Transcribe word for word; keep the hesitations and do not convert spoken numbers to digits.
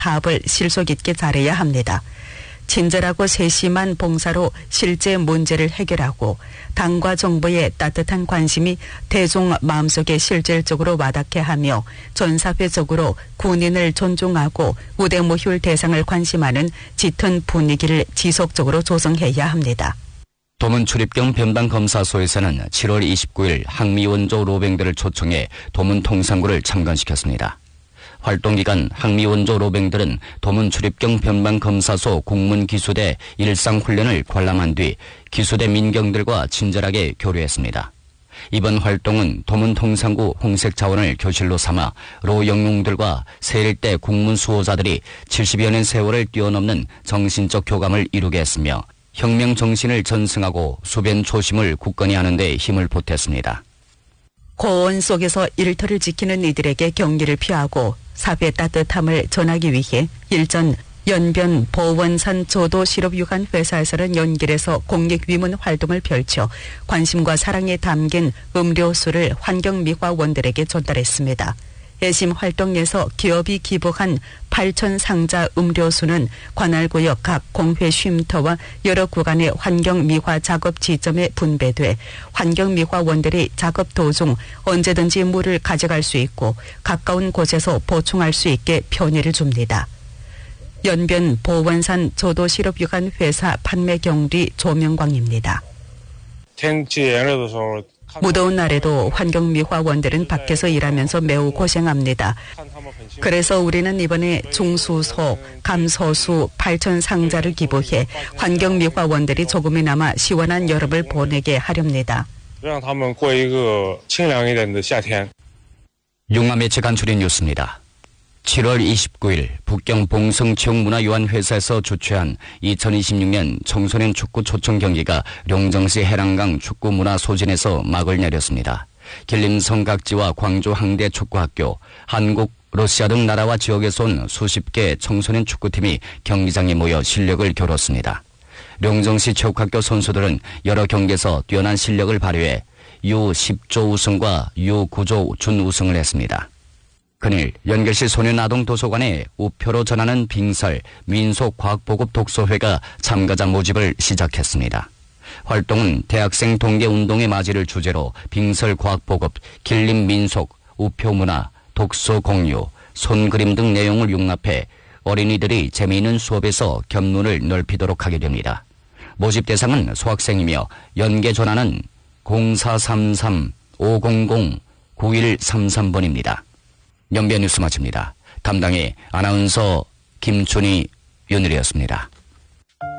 사업을 실속 있게 잘해야 합니다. 친절하고 세심한 봉사로 실제 문제를 해결하고 당과 정부의 따뜻한 관심이 대중 마음속에 실질적으로 와닿게 하며 전사회적으로 군인을 존중하고 우대모휴 대상을 관심하는 짙은 분위기를 지속적으로 조성해야 합니다. 도문 출입경 변방검사소에서는 칠월 이십구일 항미원조 로뱅들을 초청해 도문 통상구를 참관시켰습니다. 활동기간 항미원조 로뱅들은 도문 출입경 변방검사소 공문기수대 일상훈련을 관람한 뒤 기수대 민경들과 친절하게 교류했습니다. 이번 활동은 도문 통상구 홍색자원을 교실로 삼아 로 영웅들과 세일대 국문 수호자들이 칠십여 년 세월을 뛰어넘는 정신적 교감을 이루게 했으며 혁명 정신을 전승하고 수변 초심을 굳건히 하는 데 힘을 보탰습니다. 고온 속에서 일터를 지키는 이들에게 격려를 표하고 사회 따뜻함을 전하기 위해 일전 연변 보원산 조도 실업유관 회사에서는 연길에서 공익위문 활동을 펼쳐 관심과 사랑이 담긴 음료수를 환경미화원들에게 전달했습니다. 애심 활동에서 기업이 기부한 팔천 상자 음료수는 관할구역 각 공회 쉼터와 여러 구간의 환경미화 작업 지점에 분배돼 환경미화원들이 작업 도중 언제든지 물을 가져갈 수 있고 가까운 곳에서 보충할 수 있게 편의를 줍니다. 연변 보원산 조도실업유관 회사 판매 경리 조명광입니다. 무더운 날에도 환경미화원들은 밖에서 일하면서 매우 고생합니다. 그래서 우리는 이번에 중수소, 감소수 팔천 상자를 기부해 환경미화원들이 조금이나마 시원한 여름을 보내게 하렵니다. 용화매체 간추린 뉴스입니다. 칠월 이십구일 북경 봉성체육문화유한회사에서 주최한 이천이십육년 청소년 축구 초청 경기가 룡정시 해랑강 축구문화소진에서 막을 내렸습니다. 길림 성각지와 광주 항대 축구학교, 한국, 러시아 등 나라와 지역에서 온 수십 개 청소년 축구팀이 경기장에 모여 실력을 겨뤘습니다. 룡정시 체육학교 선수들은 여러 경기에서 뛰어난 실력을 발휘해 유 십조 우승과 유 구조 준우승을 했습니다. 그날 연결시 소년아동도서관에 우표로 전하는 빙설 민속과학보급 독서회가 참가자 모집을 시작했습니다. 활동은 대학생 동계운동의 맞이를 주제로 빙설 과학보급, 길림 민속, 우표문화, 독서 공유, 손그림 등 내용을 융합해 어린이들이 재미있는 수업에서 견문을 넓히도록 하게 됩니다. 모집 대상은 소학생이며 연계 전화는 공사삼삼 오공공 구일삼삼번입니다. 연변 뉴스 마칩니다. 담당의 아나운서 김춘희, 윤일이었습니다.